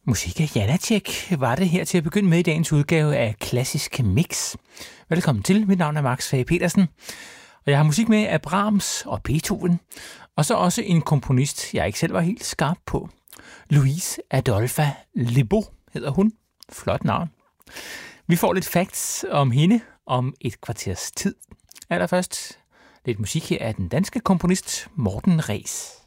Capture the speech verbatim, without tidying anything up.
Musik af Janáček var det her til at begynde med i dagens udgave af Klassisk Mix. Velkommen til, mit navn er Max Fage Petersen, og jeg har musik med af Brahms og Beethoven, og så også en komponist, jeg ikke selv var helt skarp på. Louise Adolphe Leboeuf hedder hun. Flot navn. Vi får lidt facts om hende om et kvarters tid. Allerførst lidt musik her af den danske komponist Morten Rees.